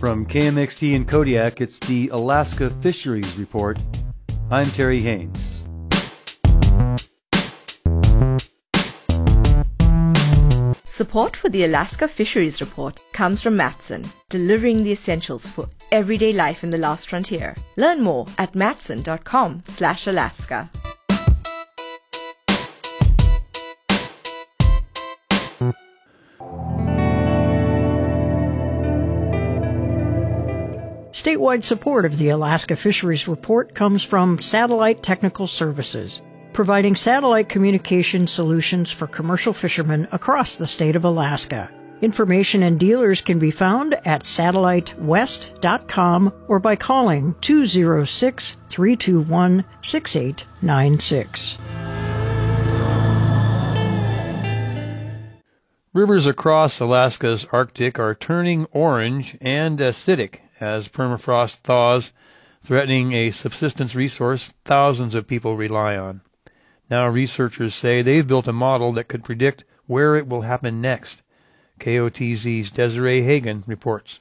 From KMXT in Kodiak, it's the Alaska Fisheries Report. I'm Terry Haynes. Support for the Alaska Fisheries Report comes from Matson, delivering the essentials for everyday life in the last frontier. Learn more at matson.com/Alaska. Statewide support of the Alaska Fisheries Report comes from Satellite Technical Services, providing satellite communication solutions for commercial fishermen across the state of Alaska. Information and dealers can be found at satellitewest.com or by calling 206-321-6896. Rivers across Alaska's Arctic are turning orange and acidic as permafrost thaws, threatening a subsistence resource thousands of people rely on. Now researchers say they've built a model that could predict where it will happen next. KOTZ's Desiree Hagen reports.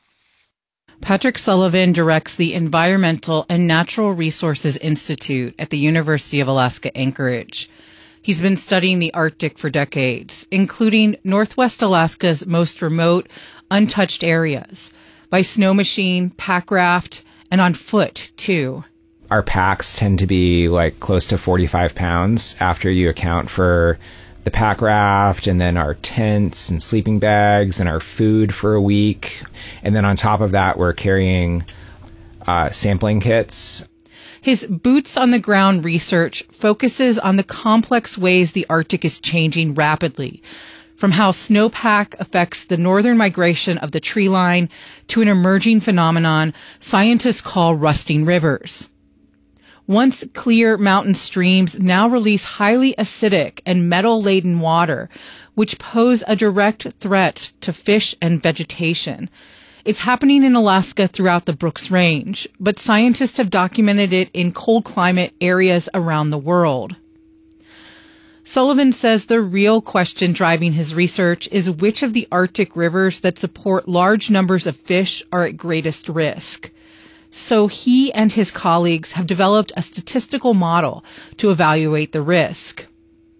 Patrick Sullivan directs the Environmental and Natural Resources Institute at the University of Alaska Anchorage. He's been studying the Arctic for decades, including Northwest Alaska's most remote, untouched areas, by snow machine, pack raft, and on foot, too. Our packs tend to be like close to 45 pounds after you account for the pack raft and then our tents and sleeping bags and our food for a week. And then on top of that, we're carrying sampling kits. His boots-on-the-ground research focuses on the complex ways the Arctic is changing rapidly, from how snowpack affects the northern migration of the tree line to an emerging phenomenon scientists call rusting rivers. Once clear mountain streams now release highly acidic and metal-laden water, which pose a direct threat to fish and vegetation. It's happening in Alaska throughout the Brooks Range, but scientists have documented it in cold climate areas around the world. Sullivan says the real question driving his research is which of the Arctic rivers that support large numbers of fish are at greatest risk. So he and his colleagues have developed a statistical model to evaluate the risk.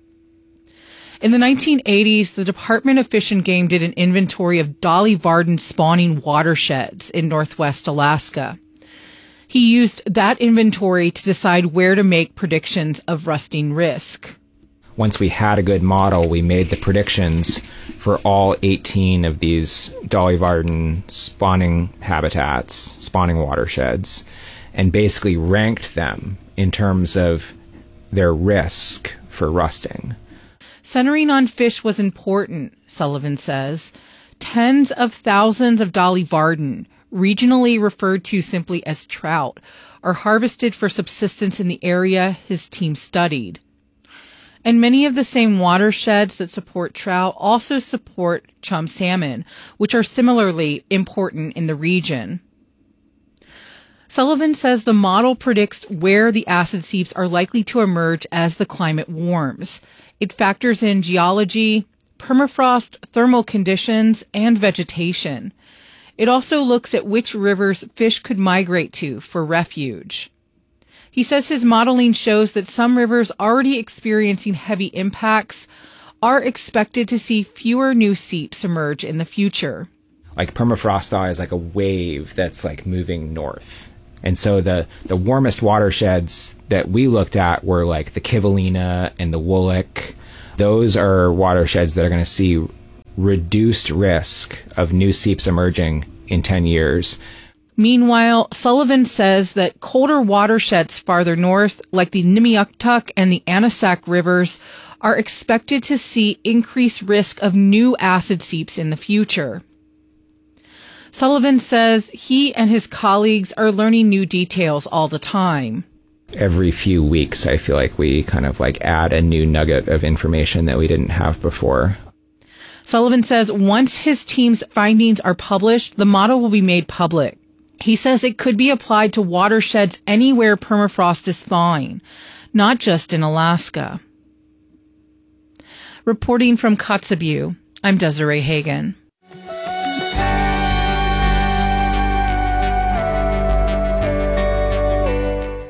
In the 1980s, the Department of Fish and Game did an inventory of Dolly Varden spawning watersheds in Northwest Alaska. He used that inventory to decide where to make predictions of rusting risk. Once we had a good model, we made the predictions for all 18 of these Dolly Varden spawning habitats, spawning watersheds, and basically ranked them in terms of their risk for rusting. Centering on fish was important, Sullivan says. Tens of thousands of Dolly Varden, regionally referred to simply as trout, are harvested for subsistence in the area his team studied. And many of the same watersheds that support trout also support chum salmon, which are similarly important in the region. Sullivan says the model predicts where the acid seeps are likely to emerge as the climate warms. It factors in geology, permafrost, thermal conditions, and vegetation. It also looks at which rivers fish could migrate to for refuge. He says his modeling shows that some rivers already experiencing heavy impacts are expected to see fewer new seeps emerge in the future. Like permafrost thaw is like a wave that's like moving north. And so the warmest watersheds that we looked at were like the Kivalina and the Woolwich. Those are watersheds that are going to see reduced risk of new seeps emerging in 10 years. Meanwhile, Sullivan says that colder watersheds farther north, like the Nimiuktuk and the Anasac rivers, are expected to see increased risk of new acid seeps in the future. Sullivan says he and his colleagues are learning new details all the time. Every few weeks, I feel like we kind of like add a new nugget of information that we didn't have before. Sullivan says once his team's findings are published, the model will be made public. He says it could be applied to watersheds anywhere permafrost is thawing, not just in Alaska. Reporting from Kotzebue, I'm Desiree Hagen.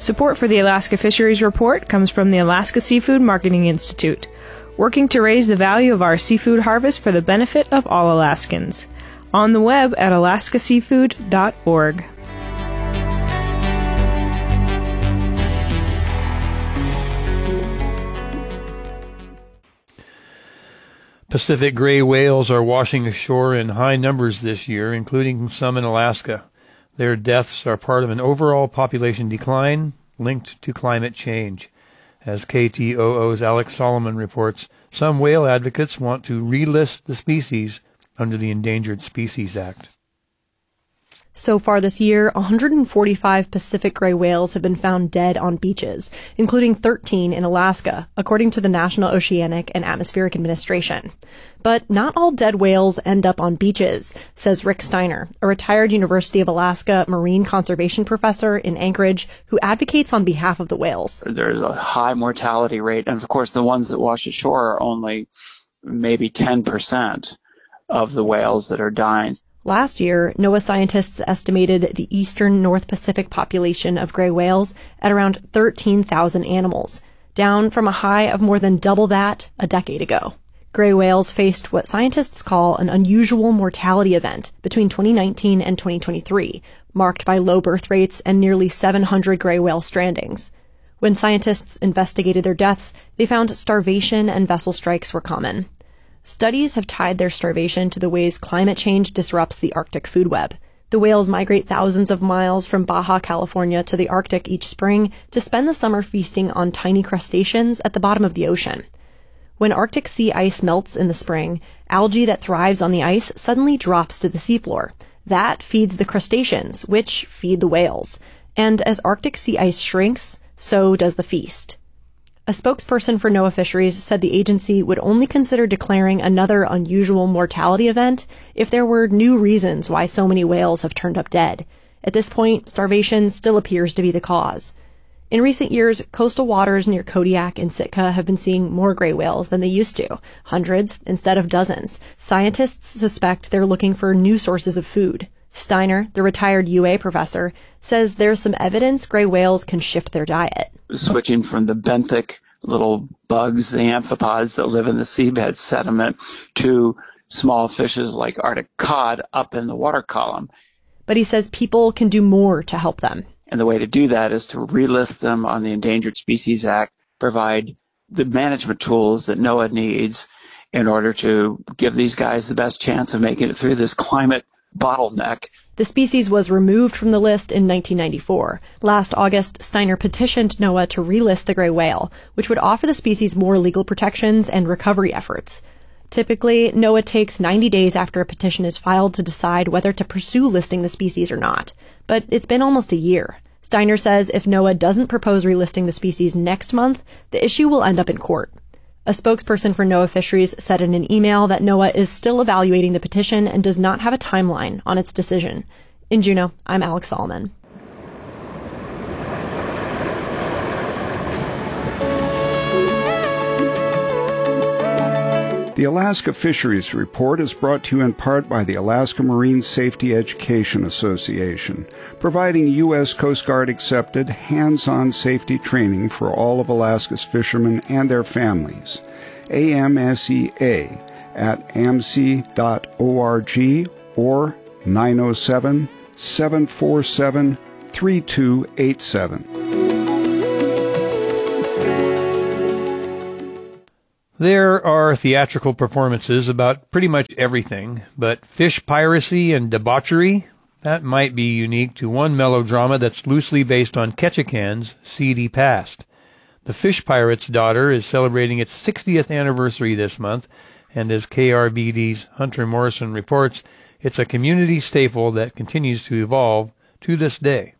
Support for the Alaska Fisheries Report comes from the Alaska Seafood Marketing Institute, working to raise the value of our seafood harvest for the benefit of all Alaskans. On the web at alaskaseafood.org. Pacific gray whales are washing ashore in high numbers this year, including some in Alaska. Their deaths are part of an overall population decline linked to climate change. As KTOO's Alex Solomon reports, some whale advocates want to relist the species under the Endangered Species Act. So far this year, 145 Pacific gray whales have been found dead on beaches, including 13 in Alaska, according to the National Oceanic and Atmospheric Administration. But not all dead whales end up on beaches, says Rick Steiner, a retired University of Alaska marine conservation professor in Anchorage who advocates on behalf of the whales. There's a high mortality rate, and of course the ones that wash ashore are only maybe 10% of the whales that are dying. Last year, NOAA scientists estimated the eastern North Pacific population of gray whales at around 13,000 animals, down from a high of more than double that a decade ago. Gray whales faced what scientists call an unusual mortality event between 2019 and 2023, marked by low birth rates and nearly 700 gray whale strandings. When scientists investigated their deaths, they found starvation and vessel strikes were common. Studies have tied their starvation to the ways climate change disrupts the Arctic food web. The whales migrate thousands of miles from Baja California to the Arctic each spring to spend the summer feasting on tiny crustaceans at the bottom of the ocean. When Arctic sea ice melts in the spring, algae that thrives on the ice suddenly drops to the seafloor. That feeds the crustaceans, which feed the whales. And as Arctic sea ice shrinks, so does the feast. A spokesperson for NOAA Fisheries said the agency would only consider declaring another unusual mortality event if there were new reasons why so many whales have turned up dead. At this point, starvation still appears to be the cause. In recent years, coastal waters near Kodiak and Sitka have been seeing more gray whales than they used to, hundreds instead of dozens. Scientists suspect they're looking for new sources of food. Steiner, the retired UA professor, says there's some evidence gray whales can shift their diet. Switching from the benthic little bugs, the amphipods that live in the seabed sediment, to small fishes like Arctic cod up in the water column. But he says people can do more to help them. And the way to do that is to relist them on the Endangered Species Act, provide the management tools that NOAA needs in order to give these guys the best chance of making it through this climate bottleneck. The species was removed from the list in 1994. Last August, Steiner petitioned NOAA to relist the gray whale, which would offer the species more legal protections and recovery efforts. Typically, NOAA takes 90 days after a petition is filed to decide whether to pursue listing the species or not. But it's been almost a year. Steiner says if NOAA doesn't propose relisting the species next month, the issue will end up in court. A spokesperson for NOAA Fisheries said in an email that NOAA is still evaluating the petition and does not have a timeline on its decision. In Juneau, I'm Alex Solomon. The Alaska Fisheries Report is brought to you in part by the Alaska Marine Safety Education Association, providing U.S. Coast Guard accepted hands-on safety training for all of Alaska's fishermen and their families. AMSEA at amc.org or 907-747-3287. There are theatrical performances about pretty much everything, but fish piracy and debauchery, that might be unique to one melodrama that's loosely based on Ketchikan's seedy past. The Fish Pirate's Daughter is celebrating its 60th anniversary this month, and as KRBD's Hunter Morrison reports, it's a community staple that continues to evolve to this day.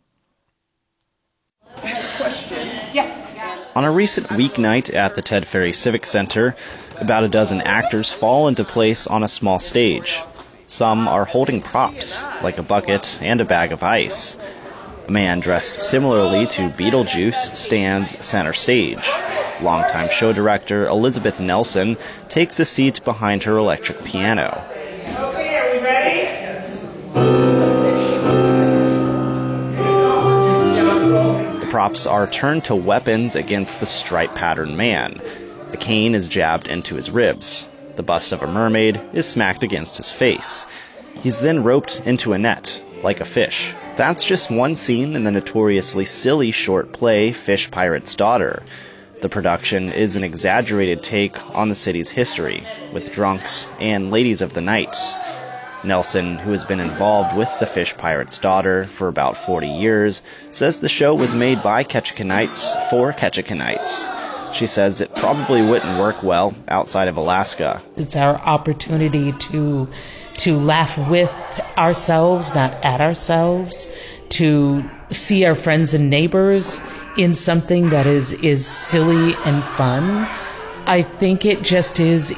I have a question. Yeah. On a recent weeknight at the Ted Ferry Civic Center, about a dozen actors fall into place on a small stage. Some are holding props, like a bucket and a bag of ice. A man dressed similarly to Beetlejuice stands center stage. Longtime show director Elizabeth Nelson takes a seat behind her electric piano. Okay, are we ready? The prop props are turned to weapons against the stripe-patterned man. A cane is jabbed into his ribs. The bust of a mermaid is smacked against his face. He's then roped into a net, like a fish. That's just one scene in the notoriously silly short play Fish Pirate's Daughter. The production is an exaggerated take on the city's history, with drunks and ladies of the night. Nelson, who has been involved with the Fish Pirate's Daughter for about 40 years, says the show was made by Ketchikannites for Ketchikannites. She says it probably wouldn't work well outside of Alaska. It's our opportunity to laugh with ourselves, not at ourselves, to see our friends and neighbors in something that is silly and fun. I think it just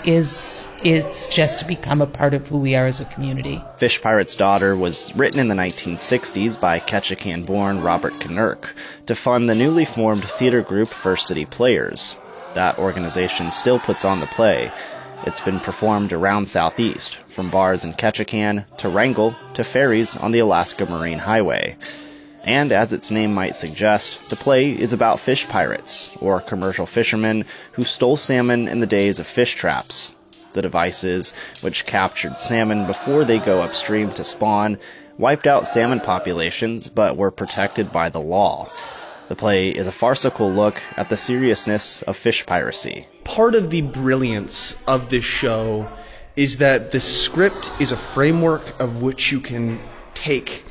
it's just become a part of who we are as a community. Fish Pirate's Daughter was written in the 1960s by Ketchikan-born Robert Knurk to fund the newly formed theater group First City Players. That organization still puts on the play. It's been performed around Southeast, from bars in Ketchikan to Wrangell to ferries on the Alaska Marine Highway. And as its name might suggest, the play is about fish pirates, or commercial fishermen who stole salmon in the days of fish traps. The devices, which captured salmon before they go upstream to spawn, wiped out salmon populations but were protected by the law. The play is a farcical look at the seriousness of fish piracy. Part of the brilliance of this show is that the script is a framework of which you can take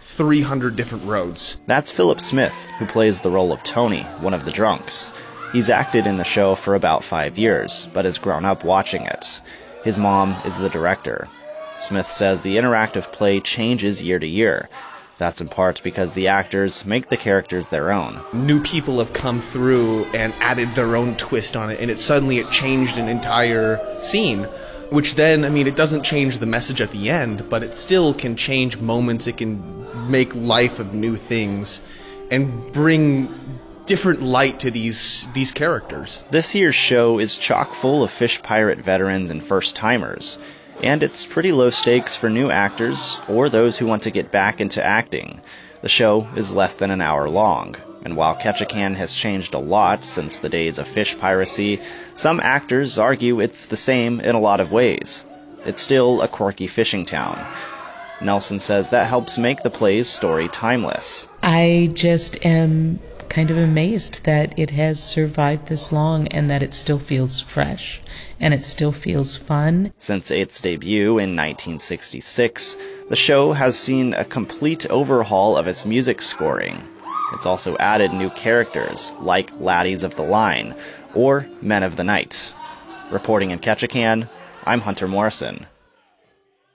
300 different roads. That's Philip Smith, who plays the role of Tony, one of the drunks. He's acted in the show for about 5 years, but has grown up watching it. His mom is the director. Smith says the interactive play changes year to year. That's in part because the actors make the characters their own. New people have come through and added their own twist on it, and it changed an entire scene. Which then, it doesn't change the message at the end, but it still can change moments. It can make life of new things and bring different light to these characters. This year's show is chock full of fish pirate veterans and first-timers. And it's pretty low stakes for new actors or those who want to get back into acting. The show is less than an hour long, and while Ketchikan has changed a lot since the days of fish piracy, some actors argue it's the same in a lot of ways. It's still a quirky fishing town. Nelson says that helps make the play's story timeless. I just am kind of amazed that it has survived this long and that it still feels fresh and it still feels fun. Since its debut in 1966, the show has seen a complete overhaul of its music scoring. It's also added new characters like Laddies of the Line or Men of the Night. Reporting in Ketchikan, I'm Hunter Morrison.